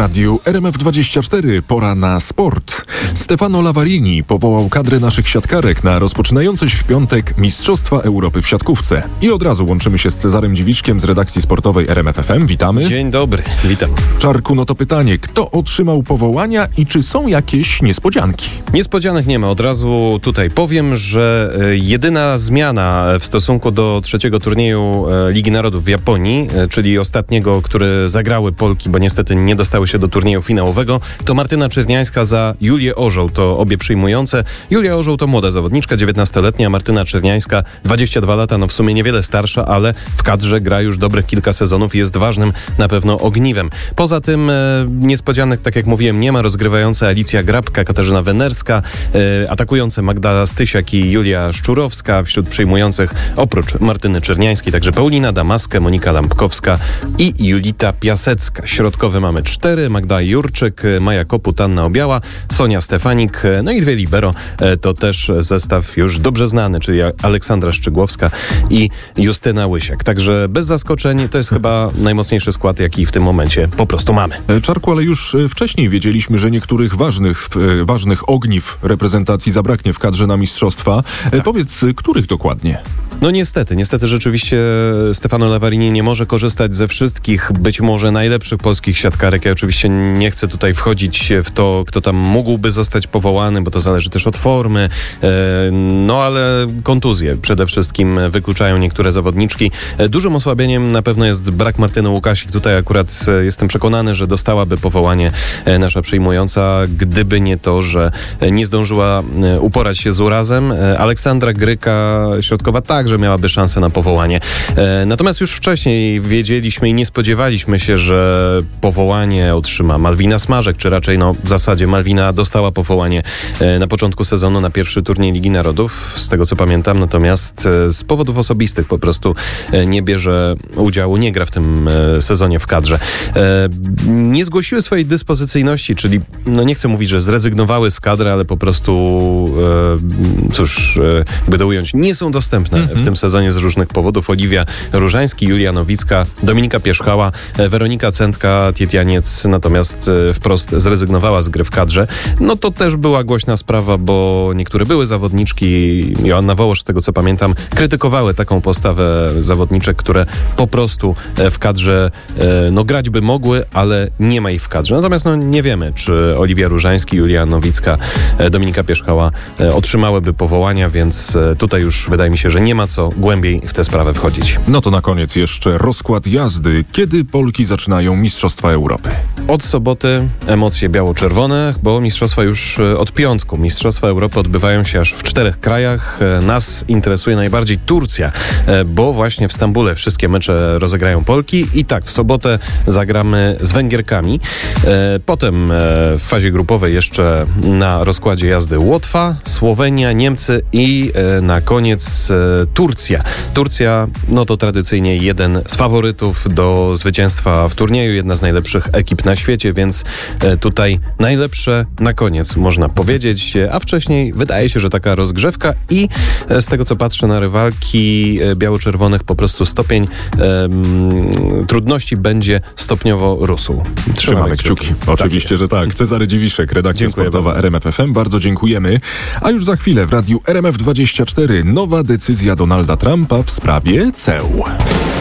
radiu RMF24 pora na sport. Stefano Lavarini powołał kadrę naszych siatkarek na rozpoczynające się w piątek Mistrzostwa Europy w siatkówce. I od razu łączymy się z Cezarem Dziwiczkiem z redakcji sportowej RMF FM. Witamy. Dzień dobry, witam. Czarku, no to pytanie, kto otrzymał powołania i czy są jakieś niespodzianki? Niespodzianek nie ma. Od razu tutaj powiem, że jedyna zmiana w stosunku do trzeciego turnieju Ligi Narodów w Japonii, czyli ostatniego, który zagrały Polki, bo niestety nie dostały się do turnieju finałowego, to Martyna Czerniańska za Julię Orzeł. To obie przyjmujące. Julia Orzeł to młoda zawodniczka, 19-letnia, Martyna Czerniańska 22 lata, no w sumie niewiele starsza, ale w kadrze gra już dobrych kilka sezonów i jest ważnym na pewno ogniwem. Poza tym niespodzianek, tak jak mówiłem, nie ma. Rozgrywająca Alicja Grabka, Katarzyna Wenerska, atakujące Magda Stysiak i Julia Szczurowska. Wśród przyjmujących oprócz Martyny Czerniańskiej także Paulina Damaskę, Monika Lampkowska i Julita Piasecka. Środkowy mamy 4, Magda Jurczyk, Maja Koput, Anna Obiała, Sonia Stefanik, no i 2 libero. To też zestaw już dobrze znany, czyli Aleksandra Szczygłowska i Justyna Łysiak. Także bez zaskoczeń to jest chyba najmocniejszy skład, jaki w tym momencie po prostu mamy. Czarku, ale już wcześniej wiedzieliśmy, że niektórych ważnych ogniw reprezentacji zabraknie w kadrze na mistrzostwa. Tak. Powiedz, których dokładnie? No niestety rzeczywiście Stefano Lavarini nie może korzystać ze wszystkich być może najlepszych polskich siatkarek. Ja oczywiście nie chcę tutaj wchodzić w to, kto tam mógłby zostać powołany, bo to zależy też od formy. No ale kontuzje przede wszystkim wykluczają niektóre zawodniczki. Dużym osłabieniem na pewno jest brak Martyny Łukasik. Tutaj akurat jestem przekonany, że dostałaby powołanie nasza przyjmująca, gdyby nie to, że nie zdążyła uporać się z urazem. Aleksandra Gryka, środkowa, także miałaby szansę na powołanie. Natomiast już wcześniej wiedzieliśmy i nie spodziewaliśmy się, że powołanie otrzyma Malwina Smarzek, czy raczej w zasadzie Malwina dostała powołanie na początku sezonu na pierwszy turniej Ligi Narodów, z tego co pamiętam, natomiast z powodów osobistych po prostu nie bierze udziału, nie gra w tym sezonie w kadrze. Nie zgłosiły swojej dyspozycyjności, czyli nie chcę mówić, że zrezygnowały z kadry, ale po prostu jakby to ująć, nie są dostępne w tym sezonie z różnych powodów. Oliwia Różański, Julia Nowicka, Dominika Pierzchała, Weronika Cętka-Tietjaniec natomiast wprost zrezygnowała z gry w kadrze. No to też była głośna sprawa, bo niektóre były zawodniczki, Joanna Wołosz, z tego co pamiętam, krytykowały taką postawę zawodniczek, które po prostu w kadrze grać by mogły, ale nie ma ich w kadrze. Natomiast nie wiemy, czy Oliwia Różański, Julia Nowicka, Dominika Pierzchała otrzymałyby powołania, więc tutaj już wydaje mi się, że nie ma co głębiej w tę sprawę wchodzić. No to na koniec jeszcze rozkład jazdy. Kiedy Polki zaczynają Mistrzostwa Europy? Od soboty emocje biało-czerwone, bo mistrzostwa już od piątku. Mistrzostwa Europy odbywają się aż w 4 krajach. Nas interesuje najbardziej Turcja, bo właśnie w Stambule wszystkie mecze rozegrają Polki i tak, w sobotę zagramy z Węgierkami. Potem w fazie grupowej jeszcze na rozkładzie jazdy Łotwa, Słowenia, Niemcy i na koniec Turcja. Turcja, to tradycyjnie jeden z faworytów do zwycięstwa w turnieju, jedna z najlepszych ekip na świecie, więc tutaj najlepsze na koniec, można powiedzieć, a wcześniej wydaje się, że taka rozgrzewka i z tego, co patrzę na rywalki biało-czerwonych, po prostu stopień trudności będzie stopniowo rósł. Trzymamy kciuki. Oczywiście, że tak. Cezary Dziwiszek, redakcja sportowa RMF FM. Bardzo dziękujemy. A już za chwilę w radiu RMF24 nowa decyzja Donalda Trumpa w sprawie ceł.